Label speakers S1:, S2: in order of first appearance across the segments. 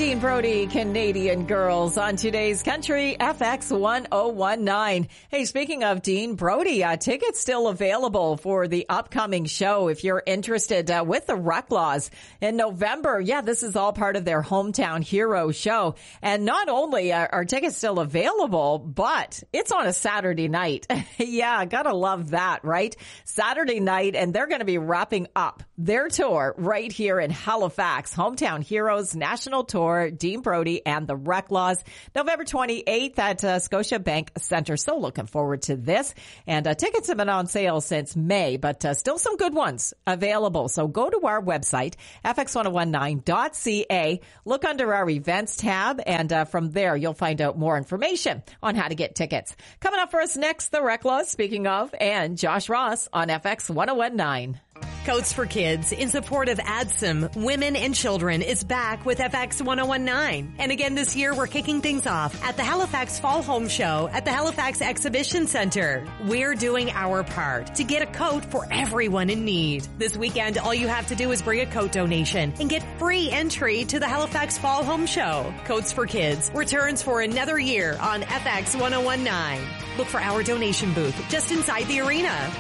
S1: Dean Brody, Canadian Girls on today's Country FX 1019. Hey, speaking of Dean Brody, tickets still available for the upcoming show if you're interested with the Reclaws in November. Yeah, this is all part of their Hometown Hero show. And not only are tickets still available, but it's on a Saturday night. Yeah, gotta love that, right? Saturday night, and they're going to be wrapping up their tour right here in Halifax. Hometown Heroes National Tour, Dean Brody and the Reclaws, November 28th at Scotiabank Centre. So looking forward to this. And tickets have been on sale since May, but still some good ones available. So go to our website, fx1019.ca, look under our events tab, and from there you'll find out more information on how to get tickets. Coming up for us next, the Reclaws, speaking of, and Josh Ross on FX 1019.
S2: Coats for Kids, in support of ADSM, Women and Children, is back with FX 1019. And again this year, we're kicking things off at the Halifax Fall Home Show at the Halifax Exhibition Center. We're doing our part to get a coat for everyone in need. This weekend, all you have to do is bring a coat donation and get free entry to the Halifax Fall Home Show. Coats for Kids returns for another year on FX 1019. Look for our donation booth just inside the arena.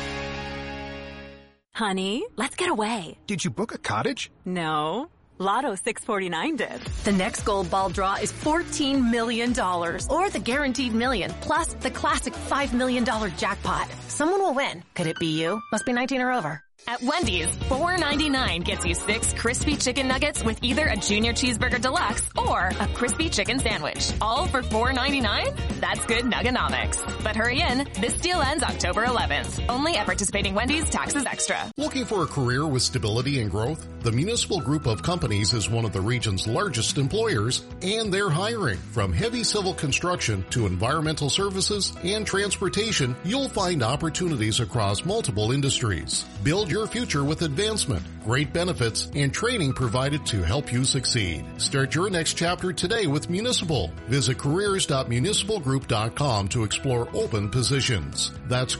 S3: Honey, let's get away.
S4: Did you book a cottage?
S3: No. Lotto 649 did.
S5: The next gold ball draw is $14 million. Or the guaranteed million, plus the classic $5 million jackpot. Someone will win. Could it be you? Must be 19 or over.
S6: At Wendy's, $4.99 gets you 6 crispy chicken nuggets with either a Junior Cheeseburger Deluxe or a crispy chicken sandwich. All for $4.99? That's good nuggonomics. But hurry in. This deal ends October 11th. Only at participating Wendy's, taxes extra.
S7: Looking for a career with stability and growth? The Municipal Group of Companies is one of the region's largest employers, and they're hiring. From heavy civil construction to environmental services and transportation, you'll find opportunities across multiple industries. Build your future with advancement, great benefits, and training provided to help you succeed. Start your next chapter today with Municipal. Visit careers.municipalgroup.com to explore open positions. That's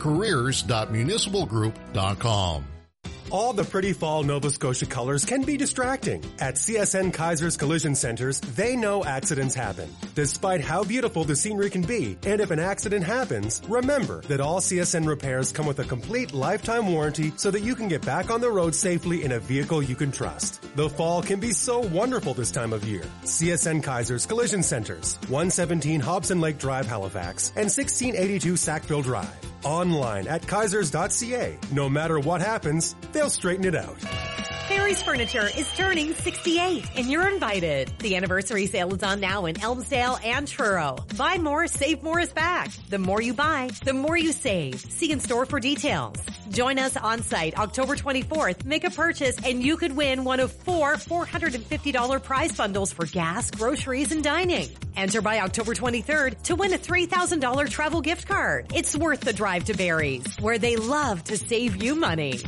S7: careers.municipalgroup.com.
S8: All the pretty fall Nova Scotia colors can be distracting. At CSN Kaiser's Collision Centers, they know accidents happen. Despite how beautiful the scenery can be, and if an accident happens, remember that all CSN repairs come with a complete lifetime warranty so that you can get back on the road safely in a vehicle you can trust. The fall can be so wonderful this time of year. CSN Kaiser's Collision Centers, 117 Hobson Lake Drive, Halifax, and 1682 Sackville Drive. Online at kaisers.ca. No matter what happens, they'll straighten it out.
S2: Barry's Furniture is turning 68, and you're invited. The anniversary sale is on now in Elmsdale and Truro. Buy more, save more is back. The more you buy, the more you save. See in store for details. Join us on site October 24th. Make a purchase and you could win one of 4 $450 prize bundles for gas, groceries, and dining. Enter by October 23rd to win a $3,000 travel gift card. It's worth the drive to Barry's, where they love to save you money.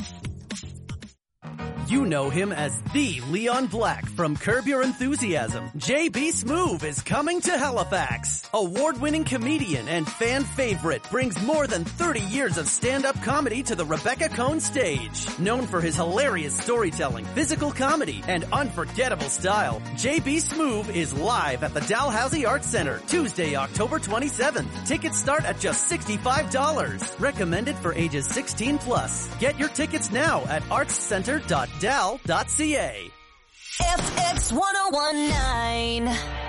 S9: You know him as the Leon Black from Curb Your Enthusiasm. J.B. Smoove is coming to Halifax. Award-winning comedian and fan favorite brings more than 30 years of stand-up comedy to the Rebecca Cohn stage. Known for his hilarious storytelling, physical comedy, and unforgettable style, J.B. Smoove is live at the Dalhousie Arts Center, Tuesday, October 27th. Tickets start at just $65. Recommended for ages 16 plus. Get your tickets now at artscenter.dal.ca.
S5: FX 1019.